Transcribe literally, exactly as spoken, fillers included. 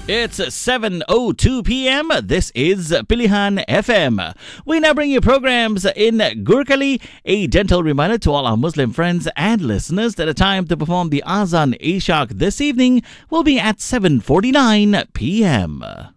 It's seven oh two p.m. This is Pilihan F M. We now bring you programs in Gurkhali. A gentle reminder to all our Muslim friends and listeners that the time to perform the Azan Ishaq this evening will be at seven forty-nine p.m.